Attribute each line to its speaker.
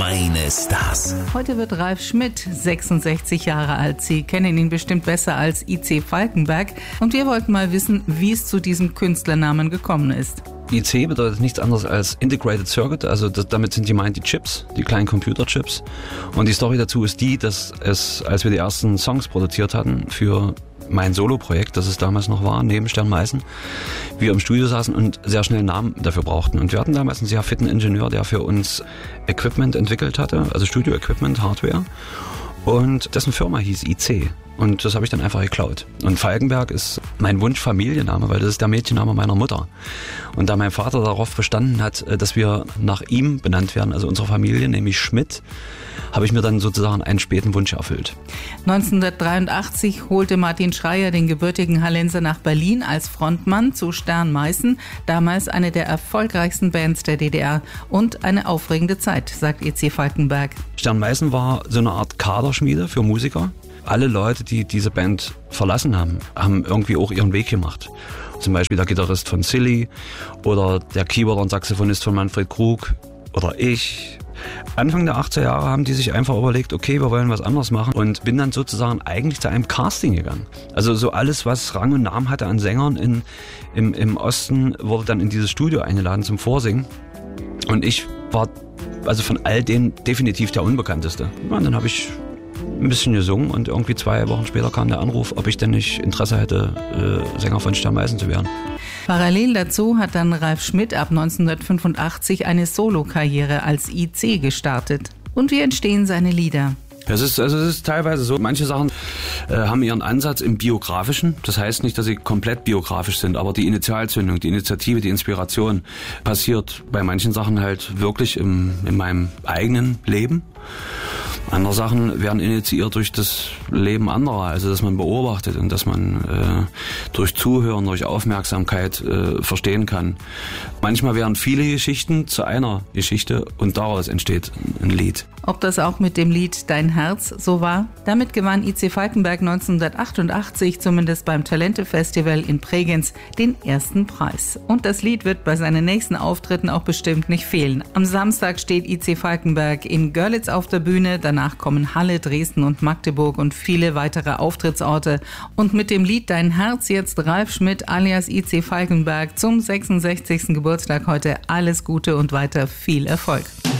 Speaker 1: Meine Stars.
Speaker 2: Heute wird Ralf Schmidt 66 Jahre alt. Sie kennen ihn bestimmt besser als IC Falkenberg. Und wir wollten mal wissen, wie es zu diesem Künstlernamen gekommen ist.
Speaker 3: IC bedeutet nichts anderes als Integrated Circuit, also damit sind gemeint die Chips, die kleinen Computerchips. Und die Story dazu ist die, dass es, als wir die ersten Songs produziert hatten für mein Solo-Projekt, das es damals noch war, neben Stern Meißen, wir im Studio saßen und sehr schnell einen Namen dafür brauchten. Und wir hatten damals einen sehr fitten Ingenieur, der für uns Equipment entwickelt hatte, also Studio-Equipment, Hardware. Und dessen Firma hieß IC. Und das habe ich dann einfach geklaut. Und Falkenberg ist mein Wunschfamilienname, weil das ist der Mädchenname meiner Mutter. Und da mein Vater darauf bestanden hat, dass wir nach ihm benannt werden, also unserer Familie, nämlich Schmidt, habe ich mir dann sozusagen einen späten Wunsch erfüllt.
Speaker 2: 1983 holte Martin Schreier den gebürtigen Hallenser nach Berlin als Frontmann zu Stern Meißen, damals eine der erfolgreichsten Bands der DDR. Und eine aufregende Zeit, sagt IC Falkenberg.
Speaker 3: Stern Meißen war so eine Art Kaderschmiede für Musiker. Alle Leute, die diese Band verlassen haben, haben irgendwie auch ihren Weg gemacht. Zum Beispiel der Gitarrist von Silly oder der Keyboarder und Saxophonist von Manfred Krug oder ich. Anfang der 80er Jahre haben die sich einfach überlegt, okay, wir wollen was anderes machen, und bin dann sozusagen eigentlich zu einem Casting gegangen. Also so alles, was Rang und Namen hatte an Sängern im Osten, wurde dann in dieses Studio eingeladen zum Vorsingen. Und ich war also von all denen definitiv der Unbekannteste. Und dann habe ich ein bisschen gesungen und irgendwie 2 Wochen später kam der Anruf, ob ich denn nicht Interesse hätte, Sänger von Stern Meißen zu werden.
Speaker 2: Parallel dazu hat dann Ralf Schmidt ab 1985 eine Solokarriere als IC gestartet. Und wie entstehen seine Lieder?
Speaker 3: Es ist teilweise so, manche Sachen haben ihren Ansatz im Biografischen. Das heißt nicht, dass sie komplett biografisch sind, aber die Initialzündung, die Initiative, die Inspiration passiert bei manchen Sachen halt wirklich in meinem eigenen Leben. Andere Sachen werden initiiert durch das Leben anderer, also dass man beobachtet und dass man durch Zuhören, durch Aufmerksamkeit verstehen kann. Manchmal werden viele Geschichten zu einer Geschichte und daraus entsteht ein Lied.
Speaker 2: Ob das auch mit dem Lied Dein Herz so war? Damit gewann IC Falkenberg 1988, zumindest beim Talente-Festival in Bregenz, den ersten Preis. Und das Lied wird bei seinen nächsten Auftritten auch bestimmt nicht fehlen. Am Samstag steht IC Falkenberg in Görlitz auf der Bühne, danach kommen Halle, Dresden und Magdeburg und viele weitere Auftrittsorte. Und mit dem Lied Dein Herz jetzt Ralf Schmidt alias IC Falkenberg zum 66. Geburtstag heute alles Gute und weiter viel Erfolg.